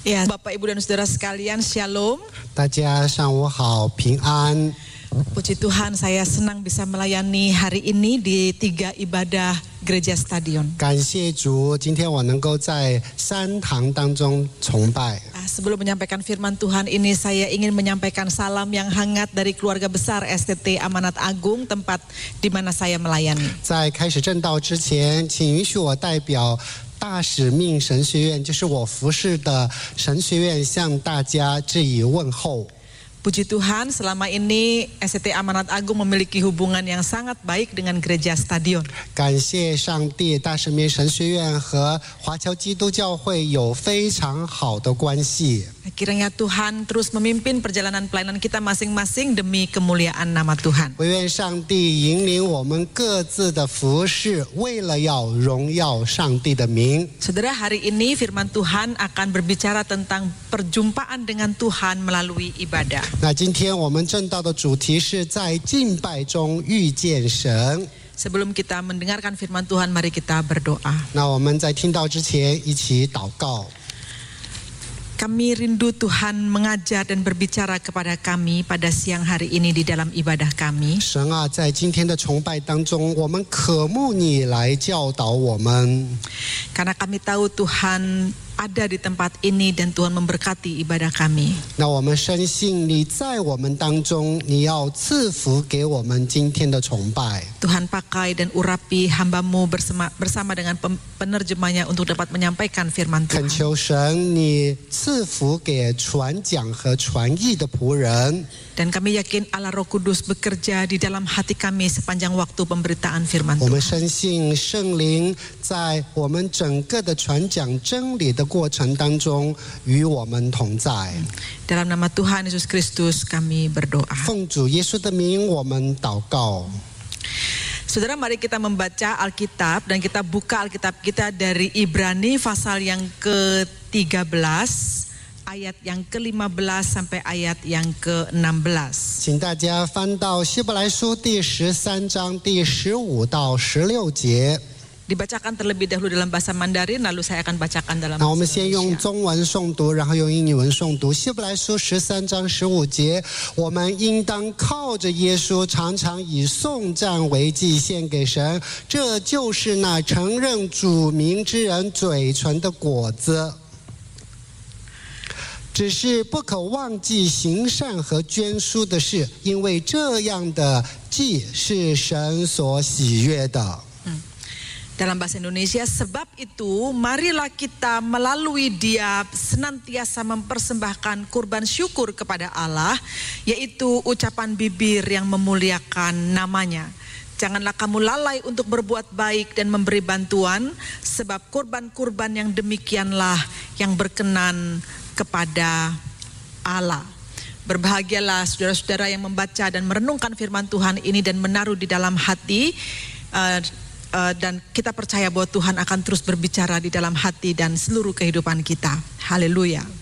Ya, Bapak, Ibu, dan Saudara sekalian, Shalom. 大家上午好，平安。 Puji Tuhan, saya senang bisa melayani hari ini di 3 ibadah gereja stadion. 感谢主，今天我能够在3堂当中崇拜。 Sebelum menyampaikan firman Tuhan ini, saya ingin menyampaikan salam yang hangat dari keluarga besar STT Amanat Agung, tempat di mana saya melayani. 在开始正道之前，请允许我代表大使命神学院，就是我服侍的神学院，向大家致以问候。 Puji Tuhan, selama ini STT Amanat Agung memiliki hubungan yang sangat baik dengan gereja stadion. 感谢上帝，大使命神学院和华侨基督教会有非常好的关系。 Kiranya Tuhan terus memimpin perjalanan pelayanan kita masing-masing demi kemuliaan nama Tuhan. 惟愿上帝引领我们各自的服事，为了要荣耀上帝的名。 Saudara, hari ini firman Tuhan akan berbicara tentang perjumpaan dengan Tuhan melalui ibadah. 那今天我们正道的主题是在敬拜中遇见神。 Sebelum kita mendengarkan firman Tuhan, mari kita berdoa. 那我们在听到之前一起祷告。 Kami rindu Tuhan mengajar dan berbicara kepada kami pada siang hari ini di dalam ibadah kami. 神啊，在今天的崇拜当中，我们渴慕你来教导我们。 Karena kami tahu Tuhan ada di tempat ini dan Tuhan memberkati ibadah kami. 那我们深信你在我们当中，你要赐福给我们今天的崇拜。 Tuhan pakai dan urapi hamba-Mu bersama dengan penerjemahnya untuk dapat menyampaikan firman 恳 Tuhan. 求神，你赐福给传讲和传译的仆人。 Dan kami yakin Allah Roh Kudus bekerja di dalam hati kami sepanjang waktu pemberitaan firman 我们 Tuhan. 深信圣灵在我们整个的传讲真理的过程当中与我们同在。 Dalam nama Tuhan Yesus Kristus kami berdoa. 奉主耶稣的名，我们祷告。 Saudara, mari kita membaca Alkitab dan kita buka Alkitab kita dari Ibrani pasal yang ke-13 ayat yang ke-15 sampai ayat yang ke-16. 请大家翻到希伯来书第13章第15到16节。 Dibacakan terlebih dahulu dalam bahasa Mandarin, lalu saya akan bacakan dalam 那我们 bahasa 先用 Indonesia. 中文诵读，然后用英语文诵读。希伯来书13章15节，我们应当靠着耶稣，常常以颂赞为祭献给神，这就是那承认主名之人嘴唇的果子。 只是不可忘记行善和捐书的事，因为这样的祭是神所喜悦的。 Dalam bahasa Indonesia, sebab itu marilah kita melalui Dia senantiasa mempersembahkan kurban syukur kepada Allah, yaitu ucapan bibir yang memuliakan namanya. Janganlah kamu lalai untuk berbuat baik dan memberi bantuan, sebab kurban-kurban yang demikianlah yang berkenan kepada Allah. Berbahagialah saudara-saudara yang membaca dan merenungkan firman Tuhan ini dan menaruh di dalam hati, dan kita percaya bahwa Tuhan akan terus berbicara di dalam hati dan seluruh kehidupan kita. Haleluya.